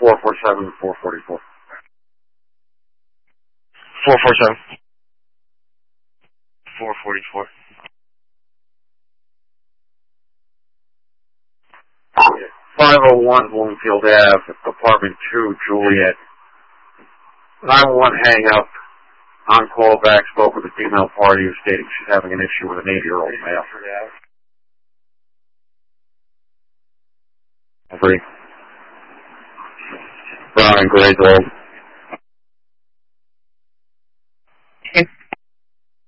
447 444. 447 444. 501 Bloomfield Ave, apartment 2, Juliet. 911 hang up. On call back, spoke with a female party who stated she's having an issue with an 8-year-old male. Agree. Brown and gray dog.